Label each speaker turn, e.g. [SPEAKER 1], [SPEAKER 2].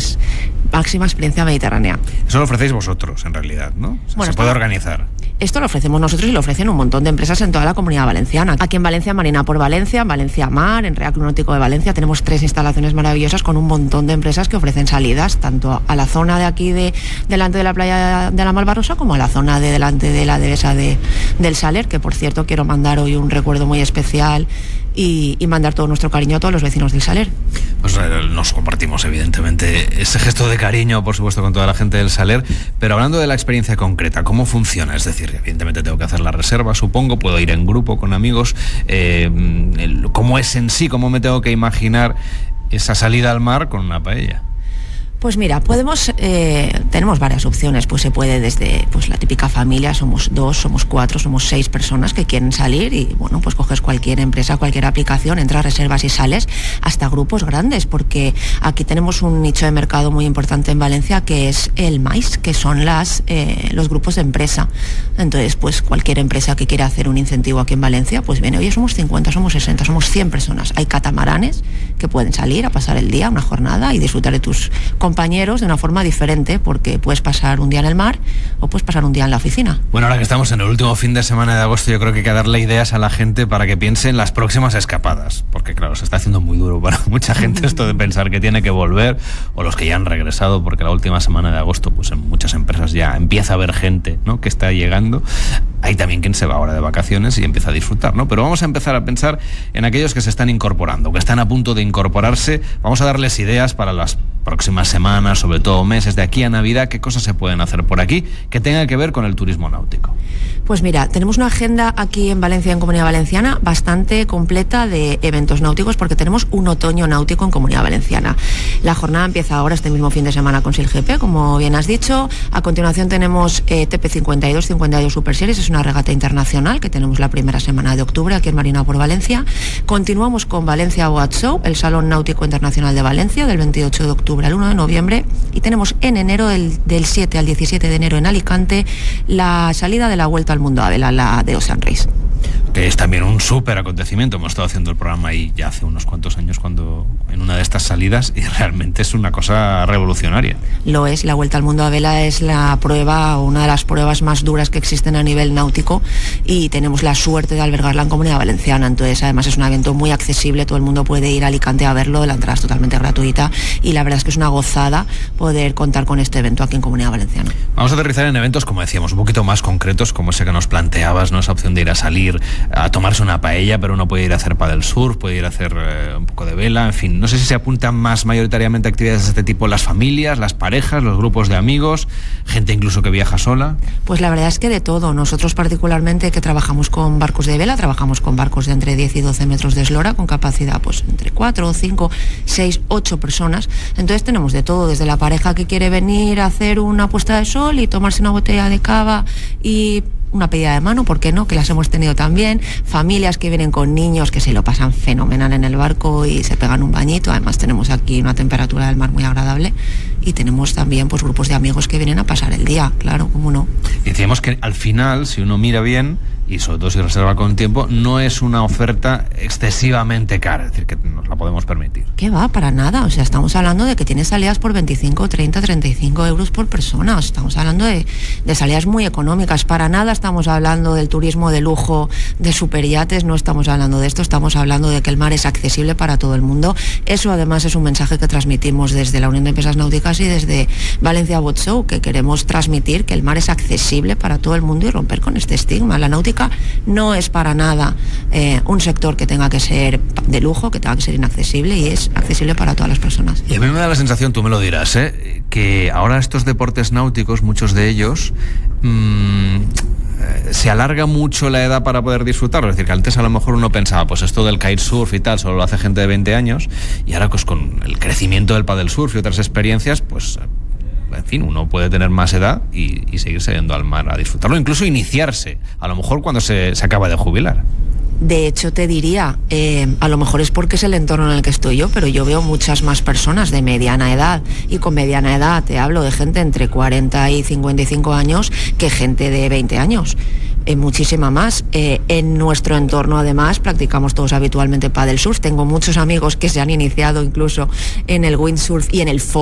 [SPEAKER 1] pues máxima experiencia mediterránea.
[SPEAKER 2] Eso lo ofrecéis vosotros, en realidad, ¿no? O sea,
[SPEAKER 1] Bueno,
[SPEAKER 2] se puede organizar.
[SPEAKER 1] Esto lo ofrecemos nosotros y lo ofrecen un montón de empresas en toda la Comunidad Valenciana. Aquí en Valencia, Marina por Valencia, en Valencia Mar, en Real Club Náutico de Valencia, tenemos 3 instalaciones maravillosas con un montón de empresas que ofrecen salidas, tanto a la zona de aquí, delante de la playa de la Malvarrosa, como a la zona de delante de la dehesa del Saler, que por cierto quiero mandar hoy un recuerdo muy especial y mandar todo nuestro cariño a todos los vecinos del Saler.
[SPEAKER 2] Pues nos compartimos evidentemente ese gesto de cariño, por supuesto, con toda la gente del Saler, pero hablando de la experiencia concreta, ¿cómo funciona? Es decir, evidentemente tengo que hacer la reserva, supongo, puedo ir en grupo con amigos, ¿cómo es en sí? ¿Cómo me tengo que imaginar esa salida al mar con una paella?
[SPEAKER 1] Pues mira, tenemos varias opciones. Pues se puede desde pues la típica familia, somos 2, somos 4, somos 6 personas que quieren salir y bueno, pues coges cualquier empresa, cualquier aplicación, entras, reservas y sales, hasta grupos grandes, porque aquí tenemos un nicho de mercado muy importante en Valencia que es el MAIS, que son los grupos de empresa. Entonces, pues cualquier empresa que quiera hacer un incentivo aquí en Valencia, pues viene, oye, somos 50, somos 60, somos 100 personas. Hay catamaranes que pueden salir a pasar el día, una jornada y disfrutar de tus compañeros de una forma diferente, porque puedes pasar un día en el mar o puedes pasar un día en la oficina. Bueno,
[SPEAKER 2] ahora que estamos en el último fin de semana de agosto, yo creo que hay que darle ideas a la gente para que piense en las próximas escapadas, porque claro, se está haciendo muy duro para mucha gente esto de pensar que tiene que volver, o los que ya han regresado, porque la última semana de agosto pues en muchas empresas ya empieza a haber gente, ¿no?, que está llegando. Hay también quien se va ahora de vacaciones y empieza a disfrutar, ¿no? Pero vamos a empezar a pensar en aquellos que se están incorporando, que están a punto de incorporarse. Vamos a darles ideas para las próximas semanas, sobre todo meses, de aquí a Navidad, qué cosas se pueden hacer por aquí que tengan que ver con el turismo náutico.
[SPEAKER 1] Pues mira, tenemos una agenda aquí en Valencia, en Comunidad Valenciana, bastante completa de eventos náuticos, porque tenemos un otoño náutico en Comunidad Valenciana. La jornada empieza ahora, este mismo fin de semana, con SailGP, como bien has dicho. A continuación tenemos TP52, 52 Super Series, es una regata internacional que tenemos la primera semana de octubre aquí en Marina por Valencia. Continuamos con Valencia Boat Show, el Salón Náutico Internacional de Valencia, del 28 de octubre al 1 de noviembre. Y tenemos en enero, del 7 al 17 de enero en Alicante, la salida de la Vuelta al Mundo a Vela, la de Ocean Race.
[SPEAKER 2] Que es también un súper acontecimiento. Hemos estado haciendo el programa ahí ya hace unos cuantos años, cuando en una de estas salidas, y realmente es una cosa revolucionaria.
[SPEAKER 1] Lo es. La Vuelta al Mundo a Vela es la prueba, o una de las pruebas más duras que existen a nivel náutico, y tenemos la suerte de albergarla en Comunidad Valenciana. Entonces, además, es un evento muy accesible, todo el mundo puede ir a Alicante a verlo, la entrada es totalmente gratuita, y la verdad es que es una gozada poder contar con este evento aquí en Comunidad Valenciana.
[SPEAKER 2] Vamos a aterrizar en eventos, como decíamos, un poquito más concretos, como ese que nos planteabas, ¿no? Esa opción de ir a salir a tomarse una paella, pero uno puede ir a hacer paddle surf, puede ir a hacer un poco de vela, en fin. No sé si se apuntan más mayoritariamente a actividades de este tipo las familias, las parejas, los grupos de amigos, gente incluso que viaja sola.
[SPEAKER 1] Pues la verdad es que de todo. Nosotros particularmente, que trabajamos con barcos de vela, trabajamos con barcos de entre 10 y 12 metros de eslora, con capacidad pues entre 4, 5, 6, 8 personas. Entonces tenemos de todo, desde la pareja que quiere venir a hacer una puesta de sol y tomarse una botella de cava y una pedida de mano, ¿por qué no?, que las hemos tenido también. Familias que vienen con niños que se lo pasan fenomenal en el barco y se pegan un bañito. Además tenemos aquí una temperatura del mar muy agradable, y tenemos también pues grupos de amigos que vienen a pasar el día, claro, cómo no.
[SPEAKER 2] Y decíamos que al final, si uno mira bien, y sobre todo si reserva con tiempo, no es una oferta excesivamente cara, es decir, que nos la podemos permitir.
[SPEAKER 1] ¿Qué va? Para nada. O sea, estamos hablando de que tienes salidas por 25, 30, 35 euros por persona. O sea, estamos hablando de salidas muy económicas. Para nada estamos hablando del turismo de lujo, de superyates, no estamos hablando de esto. Estamos hablando de que el mar es accesible para todo el mundo. Eso además es un mensaje que transmitimos desde la Unión de Empresas Náuticas y desde Valencia Boat Show, que queremos transmitir que el mar es accesible para todo el mundo y romper con este estigma. La náutica no es para nada un sector que tenga que ser de lujo, que tenga que ser inaccesible, y es accesible para todas las personas.
[SPEAKER 2] Y a mí me da la sensación, tú me lo dirás, que ahora estos deportes náuticos, muchos de ellos, se alarga mucho la edad para poder disfrutarlo. Es decir, que antes a lo mejor uno pensaba, pues esto del kitesurf y tal solo lo hace gente de 20 años, y ahora pues con el crecimiento del paddle surf y otras experiencias, pues en fin, uno puede tener más edad y seguir saliendo al mar a disfrutarlo, incluso iniciarse, a lo mejor cuando se acaba de jubilar.
[SPEAKER 1] De hecho, te diría, a lo mejor es porque es el entorno en el que estoy yo, pero yo veo muchas más personas de mediana edad, y con mediana edad te hablo de gente entre 40 y 55 años que gente de 20 años. Muchísima más. En nuestro entorno, además, practicamos todos habitualmente paddle surf. Tengo muchos amigos que se han iniciado incluso en el windsurf y en el